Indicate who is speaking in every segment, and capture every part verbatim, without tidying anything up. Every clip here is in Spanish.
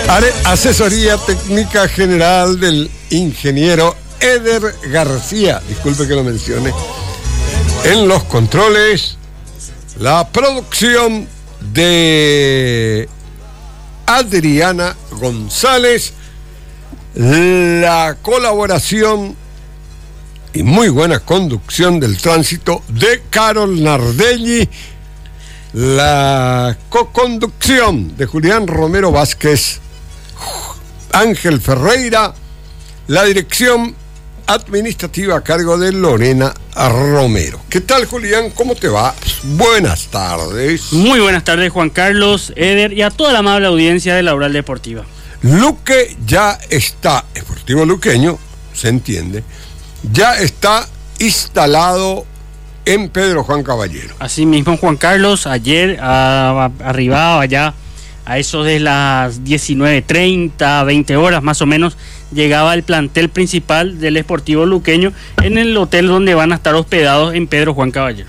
Speaker 1: Asesoría técnica general del ingeniero Eder García, disculpe que lo mencione. En los controles, la producción de Adriana González, la colaboración y muy buena conducción del tránsito de Carol Nardelli, la co-conducción de Julián Romero Vázquez, Ángel Ferreira, la dirección administrativa a cargo de Lorena Romero. ¿Qué tal, Julián? ¿Cómo te va? Buenas tardes.
Speaker 2: Muy buenas tardes, Juan Carlos, Eder y a toda la amable audiencia de la Oral Deportiva.
Speaker 1: Luque ya está, Sportivo Luqueño, se entiende, ya está instalado en Pedro Juan Caballero.
Speaker 2: Así mismo, Juan Carlos, ayer a, a, arribaba allá a eso de las diecinueve treinta, veinte horas más o menos, llegaba el plantel principal del Sportivo Luqueño en el hotel donde van a estar hospedados en Pedro Juan Caballero.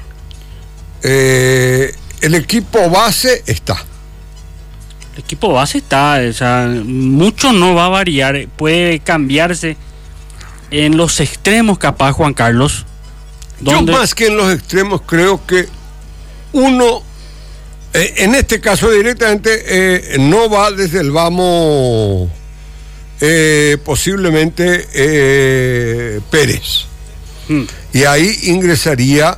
Speaker 1: Eh, el equipo base está.
Speaker 2: El equipo base está, o sea, mucho no va a variar, puede cambiarse en los extremos capaz, Juan Carlos.
Speaker 1: Donde... Yo más que en los extremos creo que uno, eh, en este caso directamente, eh, no va desde el vamos, eh, posiblemente eh, Pérez. Hmm. Y ahí ingresaría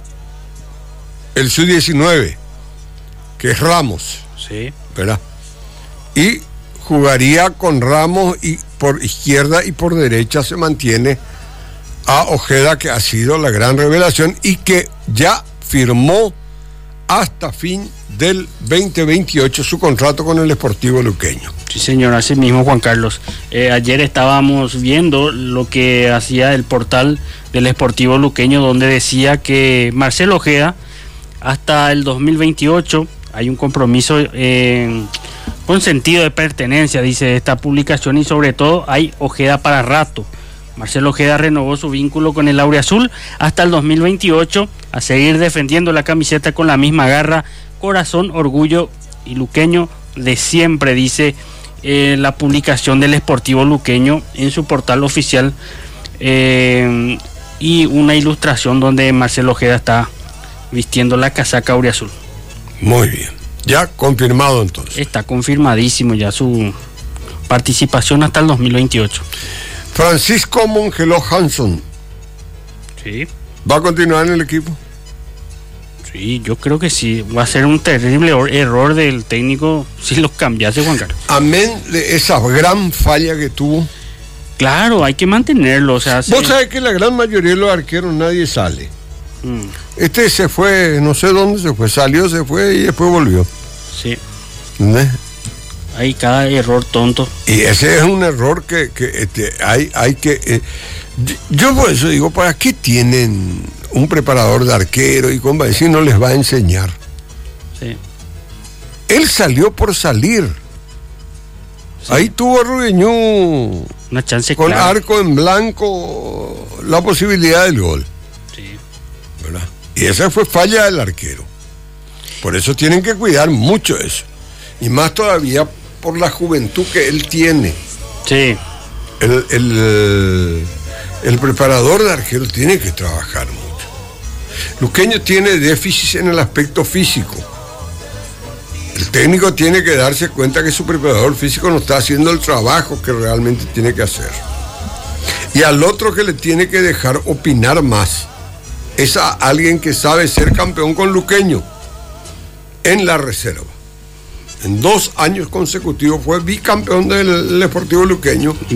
Speaker 1: el sub diecinueve, que es Ramos.
Speaker 2: Sí.
Speaker 1: ¿Verdad? Y jugaría con Ramos y por izquierda y por derecha se mantiene a Ojeda, que ha sido la gran revelación y que ya firmó hasta fin del veinte veintiocho su contrato con el Sportivo Luqueño.
Speaker 2: Sí, señor, así mismo, Juan Carlos. Eh, ayer estábamos viendo lo que hacía el portal del Sportivo Luqueño, donde decía que Marcelo Ojeda hasta el dos mil veintiocho hay un compromiso eh, con sentido de pertenencia, dice esta publicación, y sobre todo hay Ojeda para rato. Marcelo Ojeda renovó su vínculo con el Auriazul hasta el dos mil veintiocho, a seguir defendiendo la camiseta con la misma garra, corazón, orgullo y luqueño de siempre, dice eh, la publicación del Sportivo Luqueño en su portal oficial, eh, y una ilustración donde Marcelo Ojeda está vistiendo la casaca Auriazul.
Speaker 1: Muy bien, ya confirmado entonces.
Speaker 2: Está confirmadísimo ya su participación hasta el dos mil veintiocho.
Speaker 1: Francisco Mongeló Hanson.
Speaker 2: Sí.
Speaker 1: ¿Va a continuar en el equipo?
Speaker 2: Sí, yo creo que sí. Va a ser un terrible error del técnico si los cambiase, Juan Carlos.
Speaker 1: Amén de esa gran falla que tuvo.
Speaker 2: Claro, hay que mantenerlo. O sea,
Speaker 1: vos
Speaker 2: sí.
Speaker 1: sabés que la gran mayoría de los arqueros nadie sale. Mm. Este se fue, no sé dónde se fue, salió, se fue y después volvió.
Speaker 2: Sí.
Speaker 1: ¿Entendés?
Speaker 2: Hay cada error tonto.
Speaker 1: Y ese es un error que, que este, hay, hay que... Eh, yo por eso digo, ¿para qué tienen un preparador de arquero y con si no les va a enseñar?
Speaker 2: Sí.
Speaker 1: Él salió por salir. Sí. Ahí tuvo Rubeñú
Speaker 2: una chance
Speaker 1: con
Speaker 2: clara.
Speaker 1: Arco en blanco la posibilidad del gol.
Speaker 2: Sí.
Speaker 1: ¿Verdad? Y esa fue falla del arquero. Por eso tienen que cuidar mucho eso. Y más todavía por la juventud que él tiene.
Speaker 2: Sí.
Speaker 1: El, el, el preparador de arquero tiene que trabajar mucho. Luqueño tiene déficit en el aspecto físico. El técnico tiene que darse cuenta que su preparador físico no está haciendo el trabajo que realmente tiene que hacer. Y al otro que le tiene que dejar opinar más es a alguien que sabe ser campeón con Luqueño en la reserva. En dos años consecutivos fue bicampeón del Sportivo Luqueño.